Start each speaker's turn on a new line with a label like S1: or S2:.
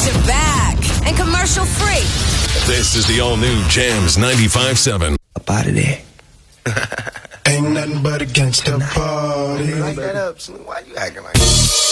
S1: to back and commercial free.
S2: This is the all-new Jams 95.7.
S3: Up out of there.
S4: Ain't nothing but against the party.
S3: Like that up. Why you acting like that?